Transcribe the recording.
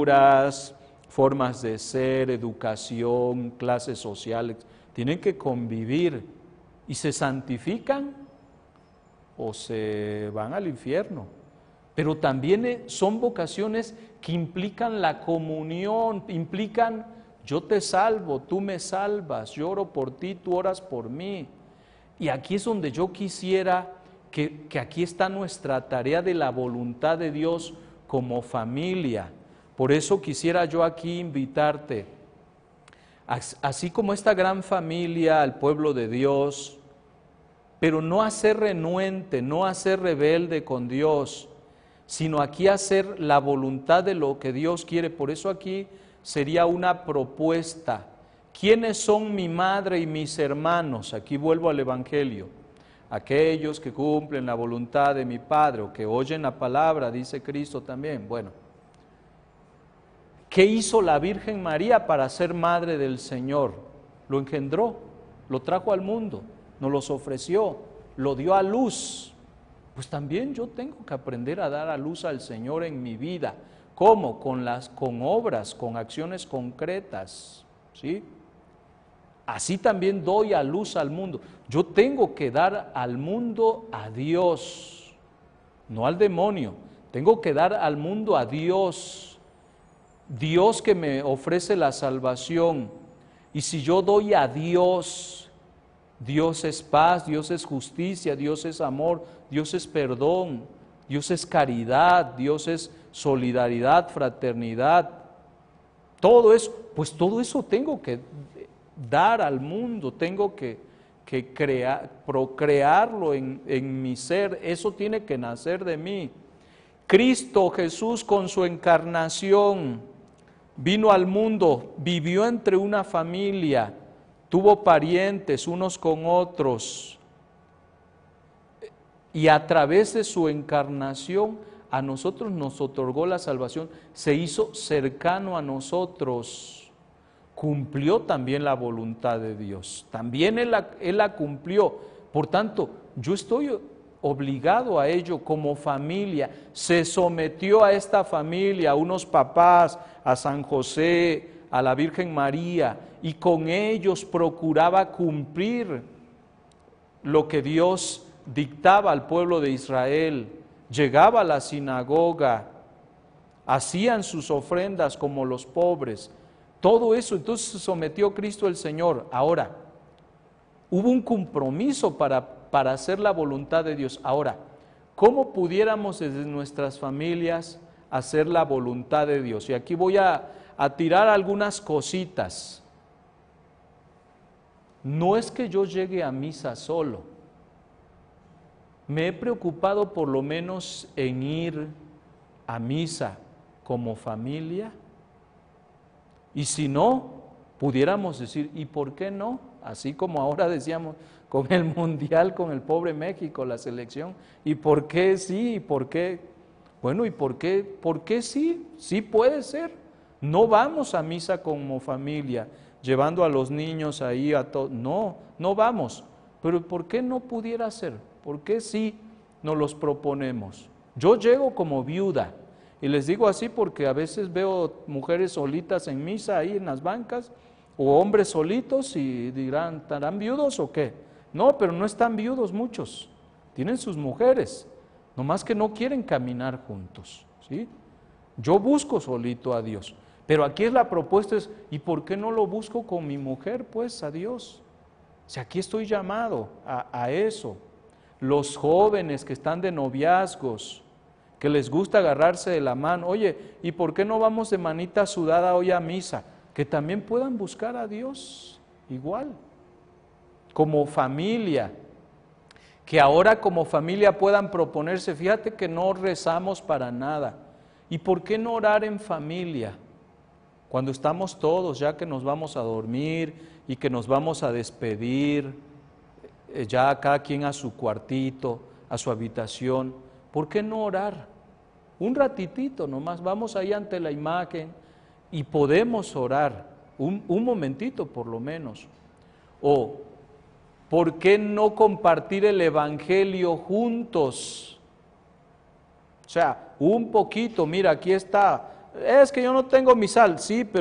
culturas, formas de ser, educación, clases sociales, tienen que convivir y se santifican o se van al infierno. Pero también son vocaciones que implican la comunión, implican yo te salvo, tú me salvas, yo oro por ti, tú oras por mí. Y aquí es donde yo quisiera que aquí está nuestra tarea de la voluntad de Dios como familia. Por eso quisiera yo aquí invitarte, así como esta gran familia, al pueblo de Dios, pero no a ser renuente, no a ser rebelde con Dios, sino aquí a hacer la voluntad de lo que Dios quiere. Por eso aquí sería una propuesta. ¿Quiénes son mi madre y mis hermanos? Aquí vuelvo al Evangelio. Aquellos que cumplen la voluntad de mi Padre o que oyen la palabra, dice Cristo también. Bueno, ¿qué hizo la Virgen María para ser madre del Señor? Lo engendró, lo trajo al mundo, nos los ofreció, lo dio a luz. Pues también yo tengo que aprender a dar a luz al Señor en mi vida. ¿Cómo? Con obras, con acciones concretas, ¿sí? Así también doy a luz al mundo. Yo tengo que dar al mundo a Dios, no al demonio. Tengo que dar al mundo a Dios. Dios que me ofrece la salvación. Y si yo doy a Dios, Dios es paz, Dios es justicia, Dios es amor, Dios es perdón, Dios es caridad, Dios es solidaridad, fraternidad. Todo eso, pues todo eso tengo que dar al mundo, tengo que procrearlo en mi ser, eso tiene que nacer de mí. Cristo Jesús con su encarnación vino al mundo, vivió entre una familia, tuvo parientes unos con otros y a través de su encarnación a nosotros nos otorgó la salvación, se hizo cercano a nosotros, cumplió también la voluntad de Dios, también Él la cumplió. Por tanto, yo estoy obligado a ello como familia. Se sometió a esta familia, a unos papás, a San José, a la Virgen María, y con ellos procuraba cumplir lo que Dios dictaba al pueblo de Israel. Llegaba a la sinagoga, hacían sus ofrendas como los pobres, todo eso. Entonces se sometió Cristo el Señor. Ahora, hubo un compromiso para hacer la voluntad de Dios. Ahora, ¿cómo pudiéramos desde nuestras familias hacer la voluntad de Dios? Y aquí voy a tirar algunas cositas. No es que yo llegue a misa solo. Me he preocupado por lo menos en ir a misa como familia. Y si no, pudiéramos decir, ¿y por qué no? Así como ahora decíamos con el Mundial, con el pobre México, la selección. ¿Y por qué sí? ¿Y por qué? Bueno, ¿y por qué? ¿Por qué sí? Sí puede ser. No vamos a misa como familia, llevando a los niños ahí a todos. No, no vamos. Pero ¿por qué no pudiera ser? ¿Por qué sí nos los proponemos? Yo llego como viuda, y les digo así porque a veces veo mujeres solitas en misa ahí en las bancas, o hombres solitos y dirán, ¿estarán viudos o qué? No, pero no están viudos muchos, tienen sus mujeres, nomás que no quieren caminar juntos, ¿sí? Yo busco solito a Dios, pero aquí es la propuesta, ¿y por qué no lo busco con mi mujer, pues, a Dios? O sea, aquí estoy llamado a eso. Los jóvenes que están de noviazgos, que les gusta agarrarse de la mano, oye, ¿y por qué no vamos de manita sudada hoy a misa? Que también puedan buscar a Dios igual, como familia, que ahora como familia puedan proponerse, fíjate que no rezamos para nada, ¿y por qué no orar en familia? Cuando estamos todos, ya que nos vamos a dormir y que nos vamos a despedir, ya cada quien a su cuartito, a su habitación, ¿por qué no orar? Un ratitito nomás, vamos ahí ante la imagen y podemos orar, un momentito por lo menos. O, ¿por qué no compartir el Evangelio juntos? O sea, un poquito, mira, aquí está Es que yo no tengo misal, sí, pero